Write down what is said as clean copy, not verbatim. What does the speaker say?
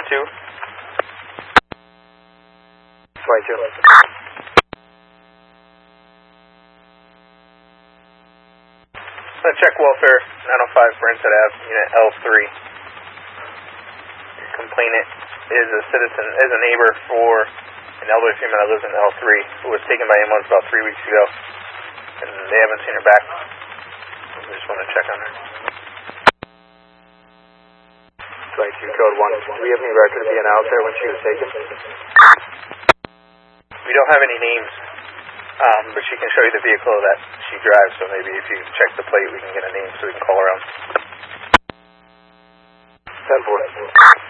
22. 22. Check welfare, 905 Brentwood Ave, unit L3. Your complainant is a neighbor for an elderly female that lives in L3 who was taken by ambulance about 3 weeks ago, and they haven't seen her back. We just want to check on her. 22 code 1. Do we have any record of being out there when she was taken? We don't have any names, but she can show you the vehicle that she drives, so maybe if you check the plate we can get a name so we can call her out. 10-4.